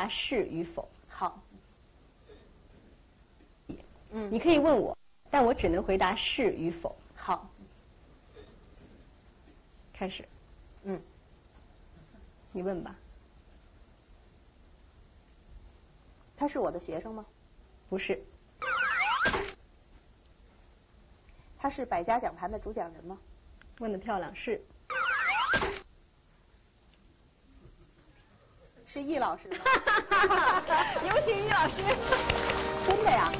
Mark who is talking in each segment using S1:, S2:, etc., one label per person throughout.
S1: 答是与否。
S2: 好。
S1: 你可以问我，但我只能回答是与否。
S2: 好。
S1: 开始。你问吧。
S2: 他是我的学生吗？
S1: 不是。
S2: 他是百家讲坛的主讲人吗？
S1: 问得漂亮，是。
S2: 是易老师吗？
S1: 有请易老师。
S2: 真的呀？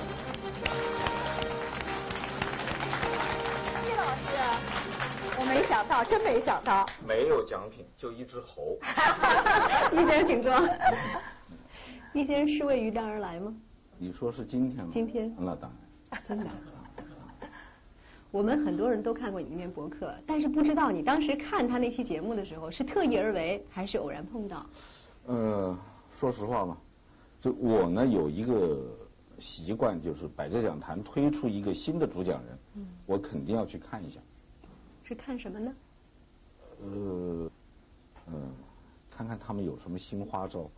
S2: 易老师，我没想到，真没想到。
S3: 没有奖品，就一只猴。
S1: 易先生请坐。易先生是为于丹而来吗？
S3: 你说是今天吗？
S1: 今天。
S3: 那当然。
S1: 真的。我们很多人都看过你那篇博客，但是不知道你当时看他那期节目的时候是特意而为，还是偶然碰到？
S3: 说实话嘛，就我呢有一个习惯，就是百家讲坛推出一个新的主讲人，我肯定要去看一下。
S1: 是看什么呢？
S3: 看看他们有什么新花招。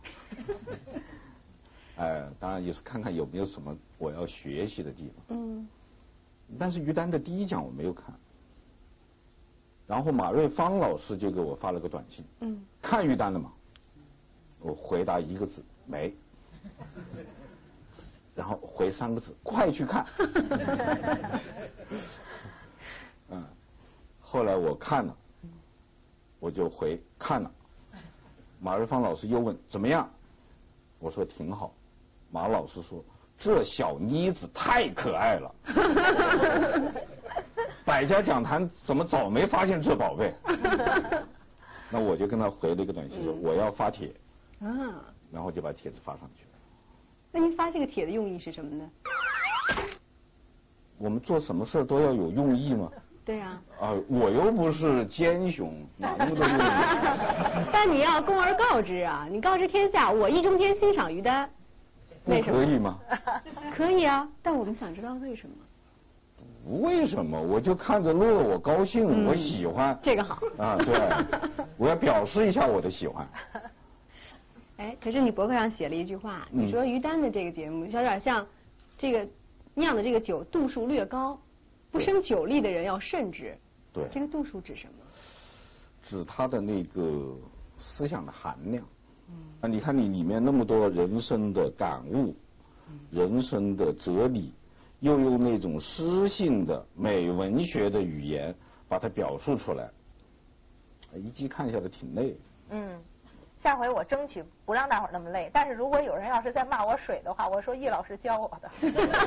S3: 当然也是看看有没有什么我要学习的地方。但是于丹的第一讲我没有看，然后马瑞芳老师就给我发了个短信，看于丹了吗？我回答一个字，没。然后回3个字，快去看。后来我看了，我就回看了。马瑞芳老师又问怎么样，我说挺好。马老师说这小妮子太可爱了。百家讲坛怎么早没发现这宝贝？那我就跟他回了一个短信说我要发帖。然后就把帖子发上去了。
S1: 那您发这个帖的用意是什么呢？
S3: 我们做什么事都要有用意嘛。
S1: 对呀。
S3: 我又不是奸雄，哪那么多用意？
S1: 但你要公而告之啊！你告知天下，我易中天欣赏于丹。为什么？
S3: 可以吗？
S1: 可以啊，但我们想知道为什么。
S3: 不为什么，我就看着乐，我高兴，我喜欢。
S1: 这个好。
S3: 对，我要表示一下我的喜欢。
S1: 可是你博客上写了一句话，你说于丹的这个节目有点像这个酿的这个酒度数略高，不胜酒力的人要慎之。
S3: 对。
S1: 这个度数指什么？
S3: 指他的那个思想的含量。你看你里面那么多人生的感悟，人生的哲理，又用那种诗性的美文学的语言把它表述出来，一集看下来挺累。
S2: 下回我争取不让大伙儿那么累，但是如果有人要是在骂我水的话，我说易老师教我的。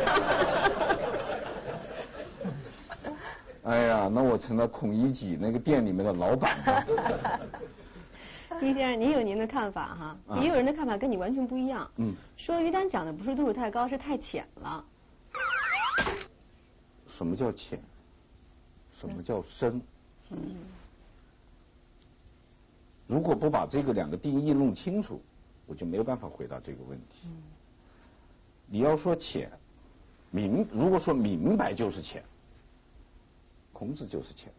S3: 哎呀，那我成了孔乙己那个店里面的老板了。
S1: 易先生，您有您的看法哈，也有人的看法跟你完全不一样。说于丹讲的不是度数太高，是太浅了。
S3: 什么叫浅？什么叫深？如果不把这个2个定义弄清楚，我就没有办法回答这个问题。你要说浅，如果说明白就是浅，孔子就是浅。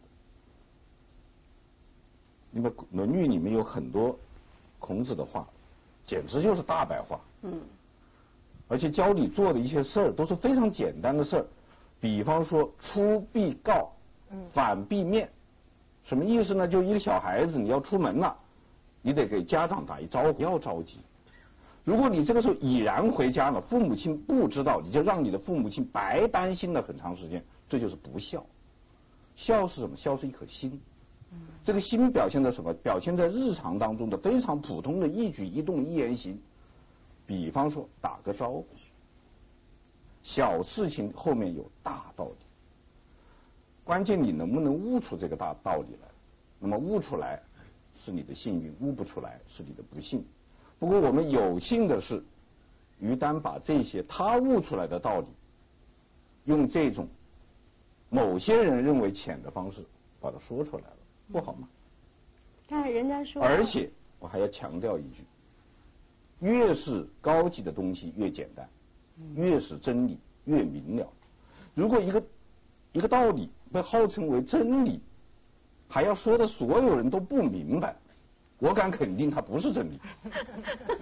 S3: 因为《论语》里面有很多孔子的话，简直就是大白话。而且教你做的一些事儿都是非常简单的事儿，比方说出必告，反必面。什么意思呢？就一个小孩子，你要出门了，你得给家长打一招呼，不要着急。如果你这个时候已然回家了，父母亲不知道，你就让你的父母亲白担心了很长时间，这就是不孝。孝是什么？孝是一颗心。这个心表现在什么？表现在日常当中的非常普通的一举一动一言行。比方说打个招呼，小事情后面有大道理，关键你能不能悟出这个大道理来。那么悟出来是你的幸运，悟不出来是你的不幸。不过我们有幸的是，于丹把这些他悟出来的道理，用这种某些人认为浅的方式把它说出来了，不好吗？
S1: 但是人家说，
S3: 而且我还要强调一句，越是高级的东西越简单，越是真理越明了。如果一个道理被号称为真理，还要说的所有人都不明白，我敢肯定它不是真理。